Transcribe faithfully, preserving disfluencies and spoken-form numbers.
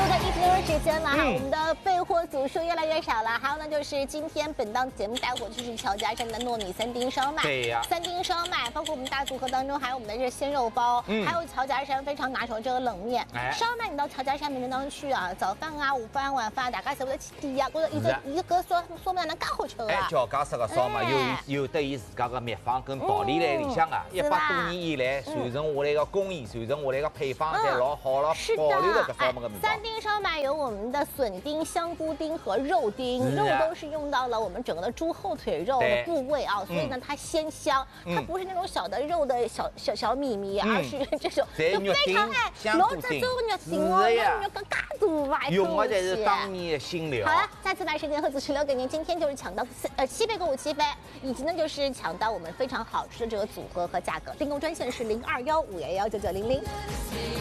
的一分钟时间了哈， 嗯我们的备货组数越来越少了。还有呢，就是今天本档节目带货就是乔家山的糯米三丁烧麦， 对呀三丁烧麦，包括我们大组合当中还有我们的这鲜肉包， 嗯还有乔家山非常拿手的这个冷面。 哎烧麦你到乔家山面当中去啊，早饭啊、午饭、晚饭，大家侪会得去点啊，觉得一个是啊一个烧烧麦能介好吃哎， 啊。 乔家式个烧麦哎有有得伊自家个秘方跟道理在里向啊，一百是吧多年以来传承下来个工艺，传承下来个配方，侪老好了， 是的， 保留了搿烧麦个味道三。丁烧麦有我们的笋丁、香菇丁和肉丁， 是啊肉都是用到了我们整个的猪后腿肉的对部位啊，所以呢它鲜香， 嗯它不是那种小的肉的小小小米米， 嗯而是这种侪肉就非常丁哎， 香菇丁老只做肉丁哦， 是呀那肉更加大吧， 用的才是是当年的新料。 好了，再次把时间和主持留给您。今天就是抢到四呃七倍购物七分，以及呢就是抢到我们非常好吃的这个组合和价格。订购专线是零二幺五幺幺九九零零。